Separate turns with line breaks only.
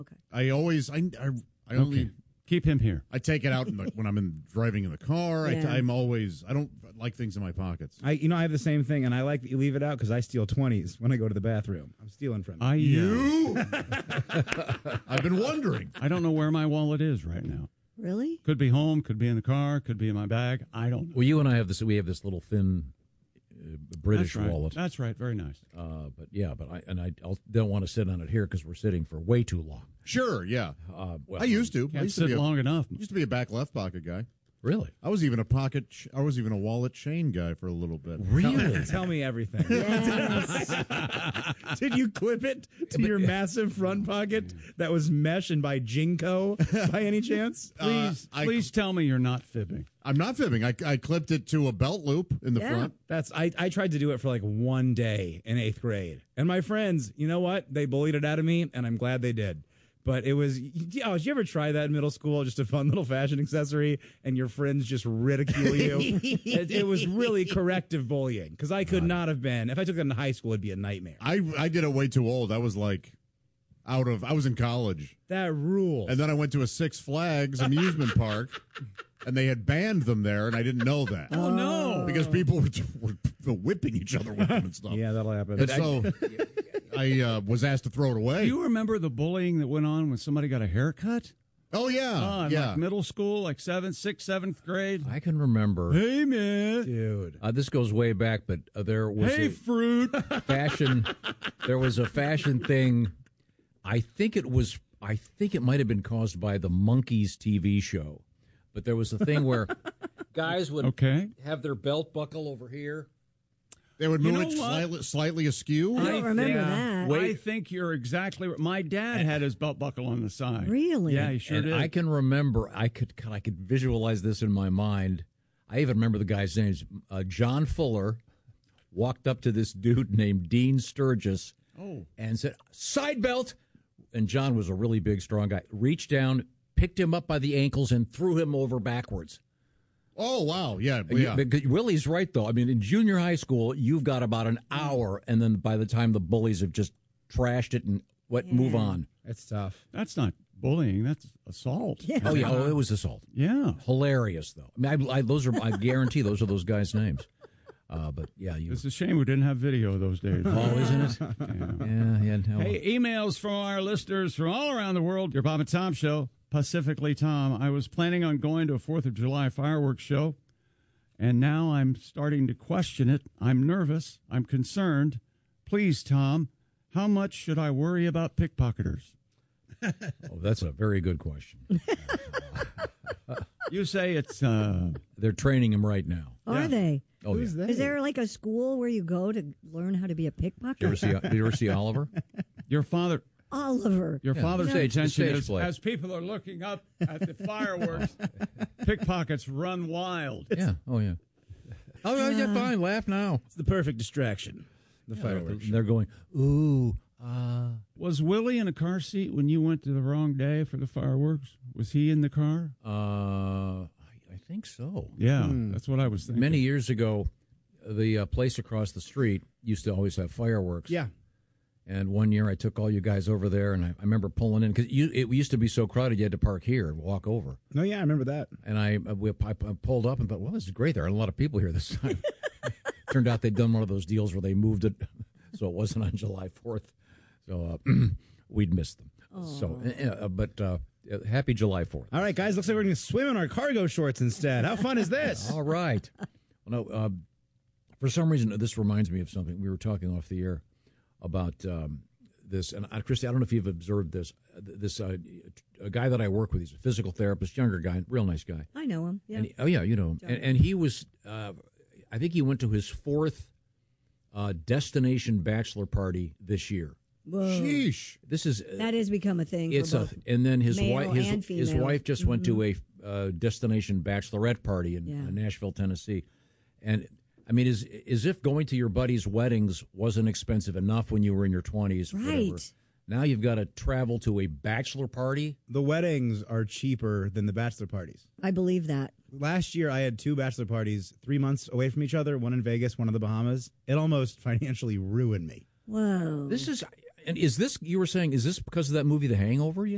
Okay.
I only
Keep him here.
I take it out when I'm driving in the car.
Yeah.
I don't like things in my pockets.
I have the same thing, and I like that you leave it out because I steal 20s when I go to the bathroom. I'm stealing from them.
You? I've been wondering.
I don't know where my wallet is right now.
Really?
Could be home, could be in the car, could be in my bag. I don't know.
Well, you and I have this. We have this little thin British
That's right.
wallet.
That's right. Very nice.
But I don't want to sit on it here because we're sitting for way too long.
Sure, yeah.
Well,
I used to. I
Can't
used
sit
to be
long enough.
used to be a back left pocket guy.
Really?
I was even a wallet chain guy for a little bit.
Really?
Tell me everything.
Yes.
Did you clip it to your massive front pocket that was mesh and by Jinko by any chance?
Please tell me you're not fibbing.
I'm not fibbing. I clipped it to a belt loop in the front.
I tried to do it for like one day in 8th grade. And my friends, you know what? They bullied it out of me, and I'm glad they did. But it was, did you ever try that in middle school? Just a fun little fashion accessory, and your friends just ridicule you? It was really corrective bullying, because I could not have been. If I took that in high school, it'd be a nightmare.
I did it way too old. I was like I was in college.
That rules.
And then I went to a Six Flags amusement park, and they had banned them there, and I didn't know that.
Oh, no.
Because people were whipping each other with them and stuff.
Yeah, that'll happen.
And so I was asked to throw it away.
Do you remember the bullying that went on when somebody got a haircut?
Oh, yeah.
In
yeah.
like middle school, like 7th grade.
I can remember.
Hey, man.
Dude.
This goes way back, but there was
Hey, fruit.
fashion. There was a fashion thing. I think it might have been caused by the Monkees TV show, but there was a thing where guys would have their belt buckle over here.
They would move it slightly askew.
I don't remember that.
I think you're exactly right. My dad had his belt buckle on the side.
Really?
Yeah, he sure did.
I can remember. I could visualize this in my mind. I even remember the guy's names. John Fuller walked up to this dude named Dean Sturgis and said, "Side belt." And John was a really big, strong guy. Reached down, picked him up by the ankles, and threw him over backwards.
Oh, wow. Yeah.
Willie's right, though. I mean, in junior high school, you've got about an hour, and then by the time the bullies have just trashed it and move on.
It's tough.
That's not bullying. That's assault.
Yeah.
Oh, yeah. Oh, it was assault.
Yeah.
Hilarious, though. I mean, I guarantee those are those guys' names. But, yeah.
It's a shame we didn't have video those days.
Oh, isn't it? Yeah. No.
Hey, emails from our listeners from all around the world. Your Bob and Tom Show. Pacifically Tom. I was planning on going to a 4th of July fireworks show, and now I'm starting to question it. I'm nervous. I'm concerned. Please, Tom, how much should I worry about pickpocketers?
Oh, that's a very good question.
You say it's...
They're training him right now.
Are they?
Oh,
Who's
yeah.
they?
Is there like a school where you go to learn how to be a pickpocket?
Did you ever see Oliver?
Your father...
Oliver.
Your father's
Stage
intention is,
play.
as people are looking up at the fireworks, pickpockets run wild.
Yeah. Oh, yeah. Oh, yeah, fine. Laugh now.
It's the perfect distraction. The fireworks.
They're going, ooh,
Was Willie in a car seat when you went to the wrong day for the fireworks? Was he in the car?
I think so.
Yeah, that's what I was thinking.
Many years ago, the place across the street used to always have fireworks.
Yeah.
And one year I took all you guys over there, and I remember pulling in, because it used to be so crowded you had to park here and walk over.
No, yeah, I remember that.
And I pulled up and thought, well, this is great. There are a lot of people here this time. Turned out they'd done one of those deals where they moved it so it wasn't on July 4th. So we'd missed them. So, but happy July 4th.
All right, guys, looks like we're going to swim in our cargo shorts instead. How fun is this?
All right. Well, no, for some reason, this reminds me of something. We were talking off the air about this, and Christy, I don't know if you've observed this. A guy that I work with, he's a physical therapist, younger guy, real nice guy.
I know him. Yeah.
And you know him. And he was, I think he went to his 4th destination bachelor party this year.
Whoa.
Sheesh.
That has become a thing.
And then his
male and
his
female.
wife just went to a destination bachelorette party in Nashville, Tennessee, and I mean, as if going to your buddies' weddings wasn't expensive enough when you were in your 20s.
Right.
Whatever. Now you've got to travel to a bachelor party.
The weddings are cheaper than the bachelor parties.
I believe that.
Last year, I had 2 bachelor parties 3 months away from each other, one in Vegas, one in the Bahamas. It almost financially ruined me.
Whoa.
This is, and is this, you were saying, is this because of that movie, The Hangover?